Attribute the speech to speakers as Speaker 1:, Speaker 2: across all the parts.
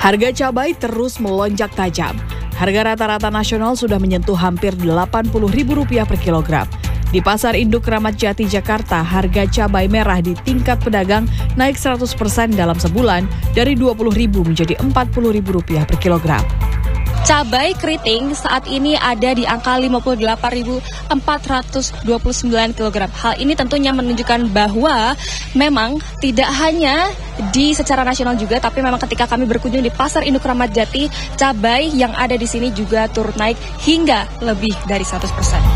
Speaker 1: Harga cabai terus melonjak tajam. Harga rata-rata nasional sudah menyentuh hampir Rp80.000 per kilogram. Di Pasar Induk Kramat Jati, Jakarta, harga cabai merah di tingkat pedagang naik 100% dalam sebulan dari Rp20.000 menjadi Rp40.000 per kilogram.
Speaker 2: Cabai keriting saat ini ada di angka 58.429 kg. Hal ini tentunya menunjukkan bahwa memang tidak hanya di secara nasional juga, tapi memang ketika kami berkunjung di Pasar Induk Kramat Jati, cabai yang ada di sini juga turut naik hingga lebih dari 100%.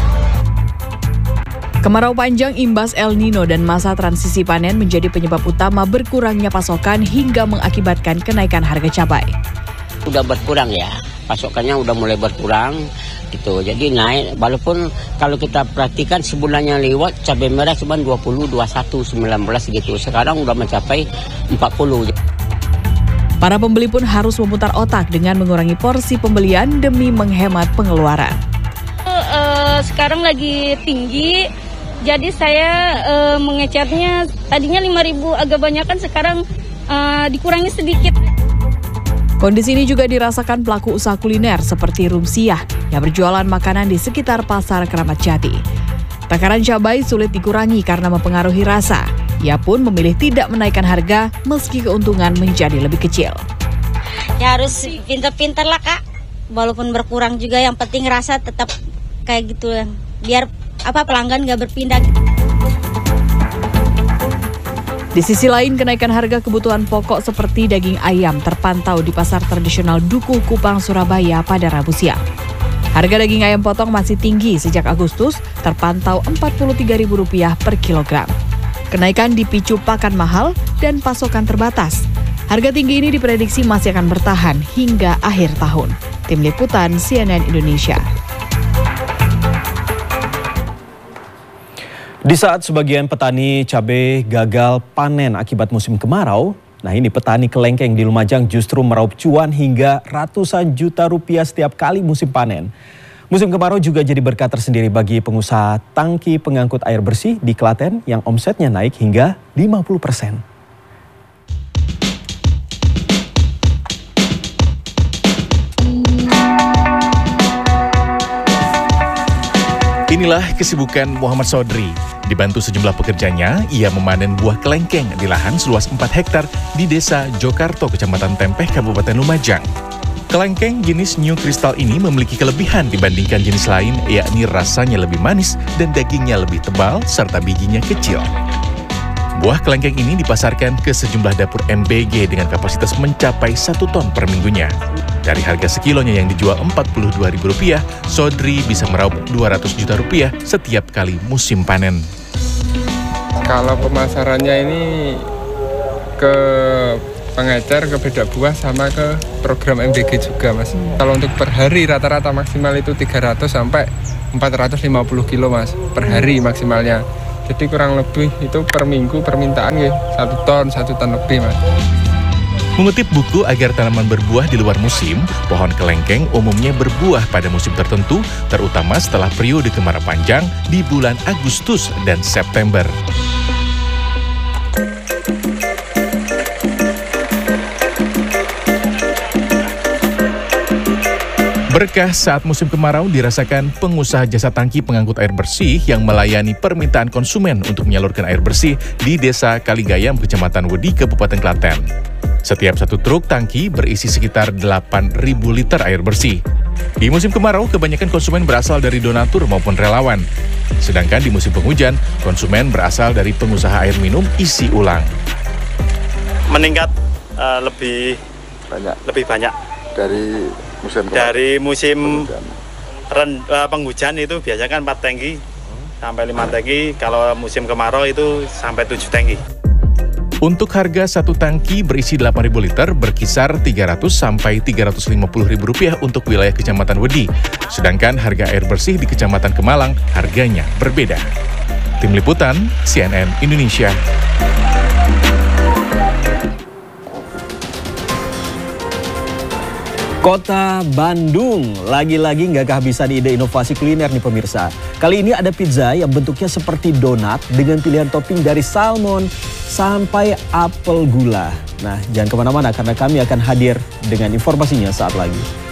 Speaker 1: Kemarau panjang imbas El Nino dan masa transisi panen menjadi penyebab utama berkurangnya pasokan hingga mengakibatkan kenaikan harga cabai.
Speaker 3: Udah berkurang ya, pasokannya udah mulai berkurang gitu. Jadi naik, walaupun kalau kita perhatikan sebulan yang lewat cabai merah cuma 20, 21, 19 gitu. Sekarang udah mencapai 40.
Speaker 1: Para pembeli pun harus memutar otak dengan mengurangi porsi pembelian demi menghemat pengeluaran.
Speaker 2: Sekarang lagi tinggi, jadi saya mengecernya tadinya 5.000 agak banyakan, sekarang dikurangi sedikit.
Speaker 1: Kondisi ini juga dirasakan pelaku usaha kuliner seperti Rumsiah yang berjualan makanan di sekitar Pasar Kramat Jati. Takaran cabai sulit dikurangi karena mempengaruhi rasa. Ia pun memilih tidak menaikkan harga meski keuntungan menjadi lebih kecil.
Speaker 4: Ya harus pintar-pintar lah Kak, walaupun berkurang juga yang penting rasa tetap kayak gitu, biar pelanggan nggak berpindah.
Speaker 1: Di sisi lain, kenaikan harga kebutuhan pokok seperti daging ayam terpantau di pasar tradisional Dukuh Kupang, Surabaya pada Rabu siang. Harga daging ayam potong masih tinggi sejak Agustus, terpantau Rp43.000 per kilogram. Kenaikan dipicu pakan mahal dan pasokan terbatas. Harga tinggi ini diprediksi masih akan bertahan hingga akhir tahun. Tim Liputan CNN Indonesia.
Speaker 5: Di saat sebagian petani cabai gagal panen akibat musim kemarau, nah ini petani kelengkeng di Lumajang justru meraup cuan hingga ratusan juta rupiah setiap kali musim panen. Musim kemarau juga jadi berkah tersendiri bagi pengusaha tangki pengangkut air bersih di Klaten yang omsetnya naik hingga 50%.
Speaker 6: Inilah kesibukan Muhammad Sodri. Dibantu sejumlah pekerjanya, ia memanen buah kelengkeng di lahan seluas 4 hektar di Desa Jokarto, Kecamatan Tempeh, Kabupaten Lumajang. Kelengkeng jenis New Crystal ini memiliki kelebihan dibandingkan jenis lain, yakni rasanya lebih manis dan dagingnya lebih tebal serta bijinya kecil. Buah kelengkeng ini dipasarkan ke sejumlah dapur MBG dengan kapasitas mencapai 1 ton per minggunya. Dari harga sekilonya yang dijual Rp42.000, Sodri bisa meraup Rp200 juta setiap kali musim panen.
Speaker 7: Kalau pemasarannya ini ke pengecer, ke beda buah, sama ke program MBG juga, Mas. Kalau untuk per hari rata-rata maksimal itu 300 sampai 450 kilo, Mas. Per hari maksimalnya. Jadi kurang lebih itu per minggu permintaan ya 1 ton lebih, Mas.
Speaker 6: Mengutip buku Agar Tanaman Berbuah di Luar Musim, pohon kelengkeng umumnya berbuah pada musim tertentu, terutama setelah periode kemarau panjang di bulan Agustus dan September. Berkah saat musim kemarau dirasakan pengusaha jasa tangki pengangkut air bersih yang melayani permintaan konsumen untuk menyalurkan air bersih di Desa Kaligayam, Kecamatan Wedi, Kabupaten Klaten. Setiap 1 truk tangki berisi sekitar 8.000 liter air bersih. Di musim kemarau, kebanyakan konsumen berasal dari donatur maupun relawan. Sedangkan di musim penghujan, konsumen berasal dari pengusaha air minum isi ulang.
Speaker 8: Meningkat lebih banyak dari musim penghujan itu biasanya kan 4 tangki sampai 5 tangki, kalau musim kemarau itu sampai 7 tangki.
Speaker 6: Untuk harga 1 tangki berisi 8.000 liter berkisar Rp300 sampai Rp350.000 untuk wilayah Kecamatan Wedi. Sedangkan harga air bersih di Kecamatan Kemalang harganya berbeda. Tim Liputan CNN Indonesia.
Speaker 5: Kota Bandung, lagi-lagi nggak kehabisan ide inovasi kuliner nih pemirsa. Kali ini ada pizza yang bentuknya seperti donat dengan pilihan topping dari salmon sampai apel gula. Nah, jangan kemana-mana karena kami akan hadir dengan informasinya saat lagi.